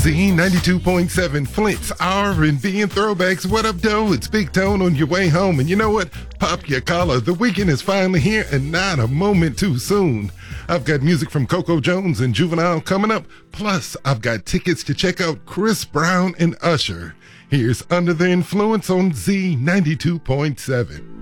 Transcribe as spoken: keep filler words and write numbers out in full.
Z ninety-two point seven, Flint's R and B and throwbacks. What up, though? It's Big Tone on your way home. And you know what? Pop your collar. The weekend is finally here and not a moment too soon. I've got music from Coco Jones and Juvenile coming up. Plus, I've got tickets to check out Chris Brown and Usher. Here's Under the Influence on Z ninety-two point seven.